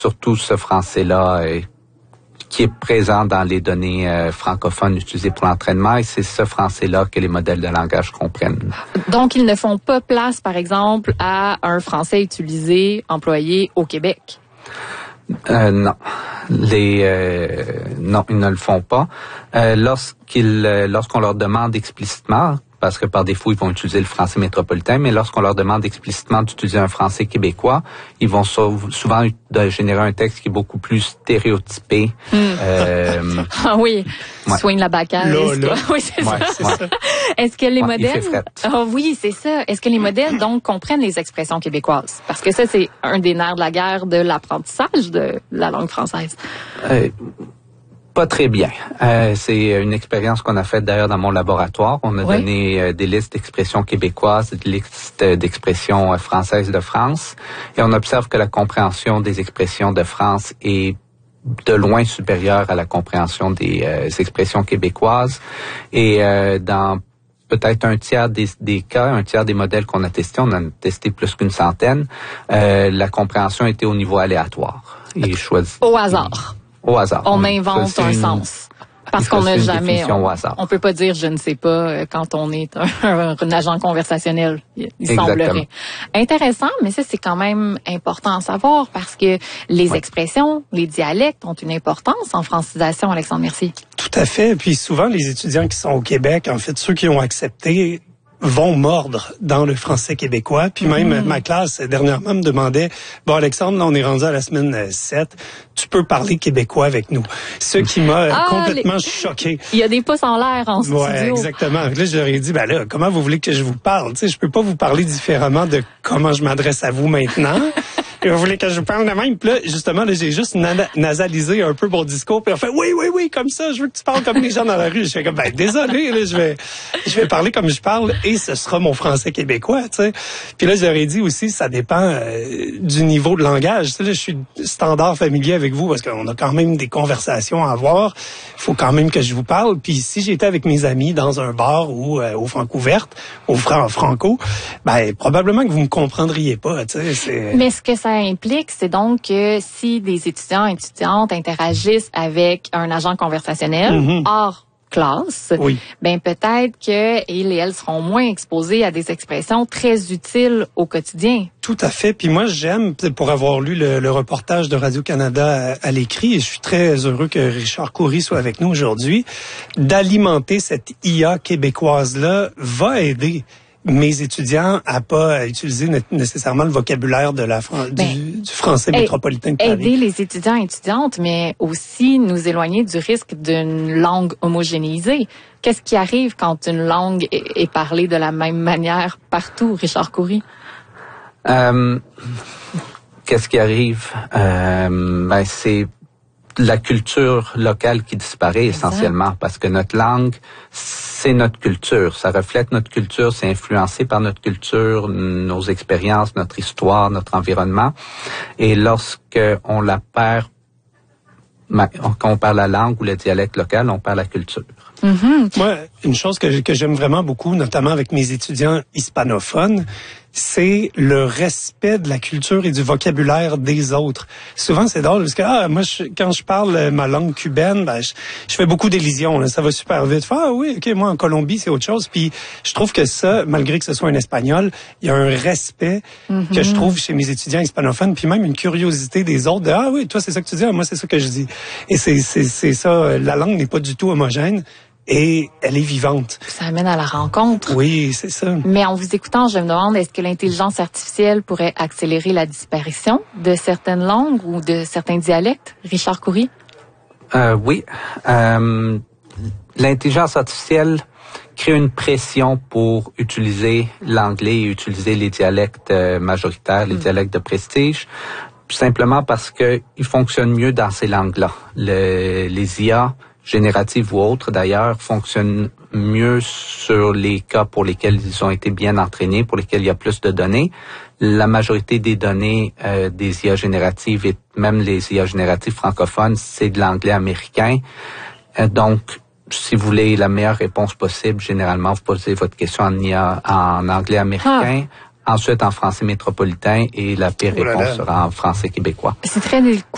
surtout ce français-là qui est présent dans les données francophones utilisées pour l'entraînement, et c'est ce français-là que les modèles de langage comprennent. Donc, ils ne font pas place, par exemple, à un français utilisé, employé au Québec? Non. Non, ils ne le font pas. Lorsqu'on leur demande explicitement, parce que par défaut, ils vont utiliser le français métropolitain, mais lorsqu'on leur demande explicitement d'utiliser un français québécois, ils vont souvent générer un texte qui est beaucoup plus stéréotypé. Ah oui, ouais. Soigne la bacaise. Oui, c'est ça. Est-ce que les modèles... oui, c'est ça. Est-ce que les modèles, donc, comprennent les expressions québécoises? Parce que ça, c'est un des nerfs de la guerre de l'apprentissage de la langue française. Pas très bien. C'est une expérience qu'on a faite d'ailleurs dans mon laboratoire. On a donné des listes d'expressions québécoises, des listes d'expressions françaises de France, et on observe que la compréhension des expressions de France est de loin supérieure à la compréhension des expressions québécoises. Et dans peut-être un tiers des cas, un tiers des modèles qu'on a testés, on en a testé plus qu'une centaine, la compréhension était au niveau aléatoire. Et au hasard. Au hasard. On invente un sens. Parce qu'on n'a jamais... On peut pas dire « je ne sais pas » quand on est un agent conversationnel, il semblerait. Intéressant, mais ça, c'est quand même important à savoir parce que les expressions, les dialectes ont une importance en francisation, Alexandre Mercier. Tout à fait. Puis souvent, les étudiants qui sont au Québec, en fait, ceux qui ont accepté vont mordre dans le français québécois. Puis même ma classe, dernièrement, me demandait, bon, Alexandre, là, on est rendu à la semaine 7, tu peux parler québécois avec nous. Ce qui m'a complètement choqué. Il y a des pouces en l'air en studio. Ouais, exactement. Là, je leur ai dit, ben là, comment vous voulez que je vous parle? Tu sais, je peux pas vous parler différemment de comment je m'adresse à vous maintenant. Et vous voulez que je vous parle de même? Puis là, justement, là, j'ai juste nasalisé un peu mon discours. Puis on fait, oui, comme ça, je veux que tu parles comme les gens dans la rue. Je fais comme, ben, désolé, là, je vais parler comme je parle et ce sera mon français québécois, tu sais. Puis là, je leur ai dit aussi, ça dépend du niveau de langage. Tu sais, là, je suis standard familier avec vous parce qu'on a quand même des conversations à avoir. Il faut quand même que je vous parle. Puis si j'étais avec mes amis dans un bar ou au Francouverte, au Franco, ben, probablement que vous me comprendriez pas, tu sais. Mais ce que ça implique, c'est donc que si des étudiants et étudiantes interagissent avec un agent conversationnel hors classe, ben peut-être que ils et elles seront moins exposés à des expressions très utiles au quotidien. Tout à fait. Puis moi, j'aime, pour avoir lu le reportage de Radio-Canada à l'écrit, et je suis très heureux que Richard Coury soit avec nous aujourd'hui, d'alimenter cette IA québécoise-là va aider mes étudiants à pas utiliser nécessairement le vocabulaire de du français métropolitain de Paris. Aider les étudiants et étudiantes, mais aussi nous éloigner du risque d'une langue homogénéisée. Qu'est-ce qui arrive quand une langue est parlée de la même manière partout, Richard Coury? Qu'est-ce qui arrive? Ben, c'est la culture locale qui disparaît essentiellement parce que notre langue, c'est notre culture. Ça reflète notre culture, c'est influencé par notre culture, nos expériences, notre histoire, notre environnement. Et lorsque on la perd, quand on perd la langue ou le dialecte local, on perd la culture. Moi, une chose que j'aime vraiment beaucoup, notamment avec mes étudiants hispanophones, c'est le respect de la culture et du vocabulaire des autres. Souvent, c'est drôle parce que moi, quand je parle ma langue cubaine, ben, je fais beaucoup d'élision. Là, ça va super vite. Oui, ok, moi en Colombie, c'est autre chose. Puis je trouve que ça, malgré que ce soit un espagnol, il y a un respect que je trouve chez mes étudiants hispanophones, puis même une curiosité des autres. De, oui, toi c'est ça que tu dis, moi c'est ça que je dis. Et c'est ça. La langue n'est pas du tout homogène. Et elle est vivante. Ça amène à la rencontre. Oui, c'est ça. Mais en vous écoutant, je me demande, est-ce que l'intelligence artificielle pourrait accélérer la disparition de certaines langues ou de certains dialectes? Richard Coury? Oui. L'intelligence artificielle crée une pression pour utiliser l'anglais et utiliser les dialectes majoritaires, les dialectes de prestige, simplement parce que ils fonctionnent mieux dans ces langues-là. Les IA génératives ou autres, d'ailleurs, fonctionnent mieux sur les cas pour lesquels ils ont été bien entraînés, pour lesquels il y a plus de données. La majorité des données des IA génératives et même les IA génératives francophones, c'est de l'anglais américain. Donc, si vous voulez la meilleure réponse possible, généralement, vous posez votre question en anglais américain, ensuite en français métropolitain et la pire réponse sera en français québécois. C'est très